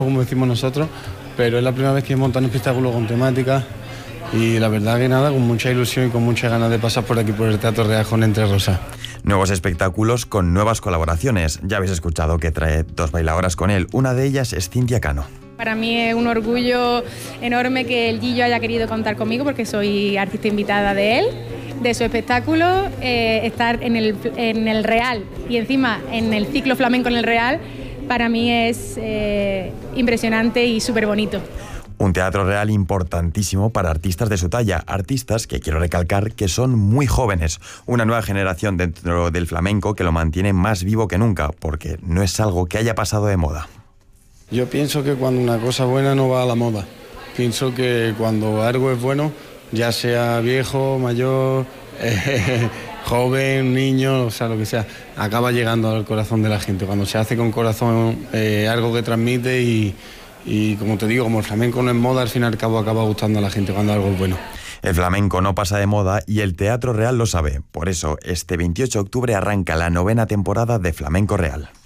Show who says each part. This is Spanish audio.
Speaker 1: como decimos nosotros, pero es la primera vez que montan un espectáculo con temática y la verdad que nada, con mucha ilusión y con muchas ganas de pasar por aquí por el Teatro Real con Entre Rosas.
Speaker 2: Nuevos espectáculos con nuevas colaboraciones. Ya habéis escuchado que trae 2 bailadoras con él. Una de ellas es Cintia Cano.
Speaker 3: Para mí es un orgullo enorme que el Gillo haya querido contar conmigo porque soy artista invitada de él, de su espectáculo, estar en el Real y encima en el ciclo flamenco en el Real, para mí es impresionante y súper bonito.
Speaker 2: Un Teatro Real importantísimo para artistas de su talla, artistas que quiero recalcar que son muy jóvenes, una nueva generación dentro del flamenco que lo mantiene más vivo que nunca, porque no es algo que haya pasado de moda.
Speaker 1: Yo pienso que cuando una cosa buena no va a la moda. Pienso que cuando algo es bueno, ya sea viejo, mayor, joven, niño, o sea, lo que sea, acaba llegando al corazón de la gente. Cuando se hace con corazón algo que transmite y como te digo, como el flamenco no es moda, al fin y al cabo acaba gustando a la gente cuando algo es bueno.
Speaker 2: El flamenco no pasa de moda y el Teatro Real lo sabe. Por eso, este 28 de octubre arranca la 9ª temporada de Flamenco Real.